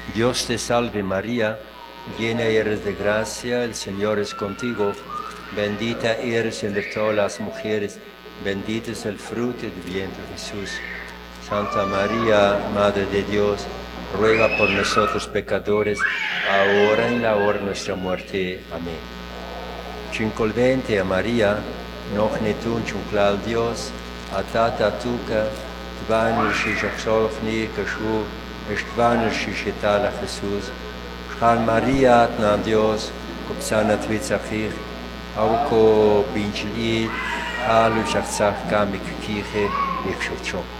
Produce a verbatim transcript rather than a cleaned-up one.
Dios te salve María, llena eres de gracia, el Señor es contigo, bendita eres entre todas las mujeres, bendito es el fruto de tu vientre Jesús. Santa María, Madre de Dios, ruega por nosotros pecadores, ahora y en la hora de nuestra muerte. Amén. Cincolvente a María, noch ne tun ciunclal Dios, a tata tuca, tvanul și jaxolfni cășu, eștvanul și șetala Jesús. Schal Maria atna Dios, copsana tvița fich, auco bincilit, alu jaxach kamik kiche, ik